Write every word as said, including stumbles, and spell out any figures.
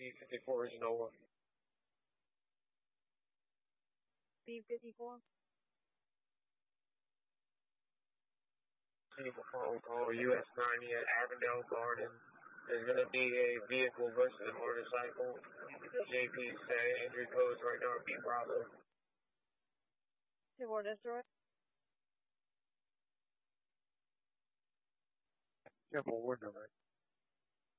B fifty-four is Noah. B fifty-four. People phone call U S ninety at Avondale Garden. There's going to be a vehicle versus a motorcycle. J P say entry codes right now are B Bravo. two four destroy. Careful, word number.